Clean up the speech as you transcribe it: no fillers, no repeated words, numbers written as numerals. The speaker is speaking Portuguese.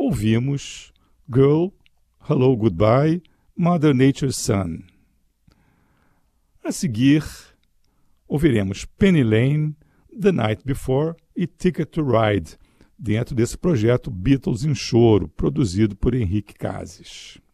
ouvimos Girl, Hello Goodbye, Mother Nature's Son. A seguir, ouviremos Penny Lane, The Night Before e Ticket to Ride, dentro desse projeto Beatles em Choro, produzido por Henrique Cases.